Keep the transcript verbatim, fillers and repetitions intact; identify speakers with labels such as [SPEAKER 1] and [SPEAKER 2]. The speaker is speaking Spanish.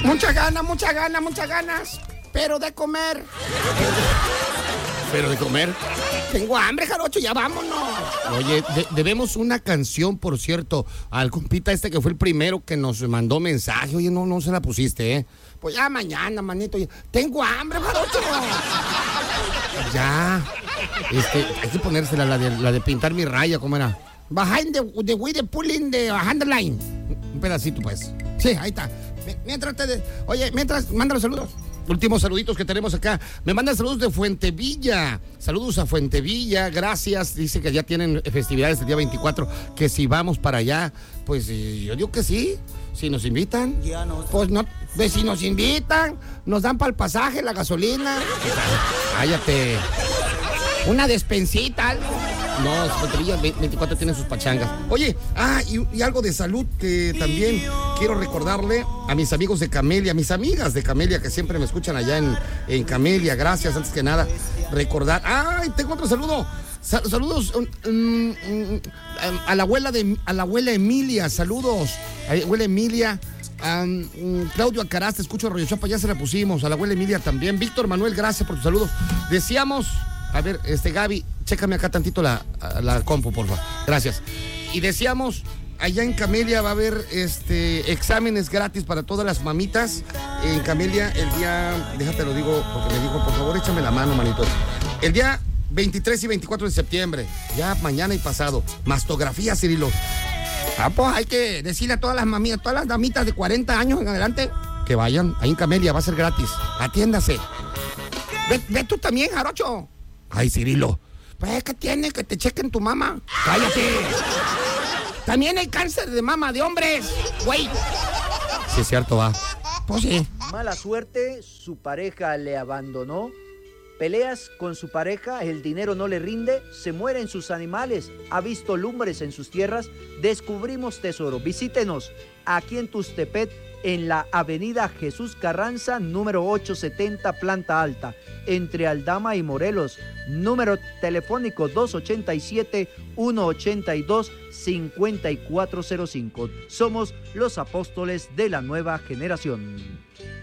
[SPEAKER 1] Mucha gana, mucha gana, muchas ganas. Pero de comer.
[SPEAKER 2] ¿Pero de comer?
[SPEAKER 1] Tengo hambre, jarocho, ya vámonos.
[SPEAKER 2] Oye, de- debemos una canción, por cierto, al compita este que fue el primero que nos mandó mensaje. Oye, no, no se la pusiste, ¿eh?
[SPEAKER 1] Pues ya mañana, manito. ya- Tengo hambre, jarocho.
[SPEAKER 2] Ya. Este, hay que ponérsela, la de, la de pintar mi raya, ¿cómo era?
[SPEAKER 1] Behind the, the way the pulling the handline.
[SPEAKER 2] Un pedacito, pues.
[SPEAKER 1] Sí, ahí está. Mientras te... Oye, mientras, manda los saludos.
[SPEAKER 2] Últimos saluditos que tenemos acá. Me mandan saludos de Fuentevilla. Saludos a Fuentevilla, gracias. Dice que ya tienen festividades el día veinticuatro. Que si vamos para allá, pues yo digo que sí. Si nos invitan.
[SPEAKER 1] Pues no, pues si nos invitan, nos dan para el pasaje, la gasolina.
[SPEAKER 2] Cállate.
[SPEAKER 1] Una despensita, algo.
[SPEAKER 2] No, Fuentevilla veinticuatro tiene sus pachangas. Oye, ah, y, y algo de salud que también quiero recordarle a mis amigos de Camelia, a mis amigas de Camelia que siempre me escuchan allá en, en Camelia. Gracias, antes que nada, recordar. ¡Ay, tengo otro saludo! Sa- saludos um, um, um, a la abuela de a la abuela Emilia, saludos. A la abuela Emilia. Um, um, Claudio Alcaraz, te escucho Radio Chapa, ya se la pusimos. A la abuela Emilia también. Víctor Manuel, gracias por tus saludos. Decíamos. A ver, este Gaby, chécame acá tantito la, la compu, por favor. Gracias. Y decíamos, allá en Camelia va a haber este exámenes gratis para todas las mamitas. En Camelia el día, déjate lo digo, porque me dijo, por favor, échame la mano, manito. El día veintitrés y veinticuatro de septiembre, ya mañana y pasado, mastografía, Cirilo.
[SPEAKER 1] Ah, pues hay que decirle a todas las mamitas, todas las damitas de cuarenta años en adelante,
[SPEAKER 2] Que vayan, ahí en Camelia va a ser gratis. Atiéndase.
[SPEAKER 1] ve, ve tú también, jarocho.
[SPEAKER 2] Ay, Cirilo.
[SPEAKER 1] Pues, ¿qué tiene? Que te chequen tu mama. ¡Cállate! También hay cáncer de mama de hombres, güey.
[SPEAKER 2] Sí, es cierto, va.
[SPEAKER 1] Pues sí.
[SPEAKER 3] Mala suerte, su pareja le abandonó. Peleas con su pareja, el dinero no le rinde, se mueren sus animales, ha visto lumbres en sus tierras. Descubrimos tesoro. Visítenos aquí en Tustepet, en la avenida Jesús Carranza, número ochocientos setenta, planta alta, entre Aldama y Morelos. Número telefónico dos ochenta y siete, ciento ochenta y dos, cincuenta y cuatro cero cinco. Somos los apóstoles de la nueva generación.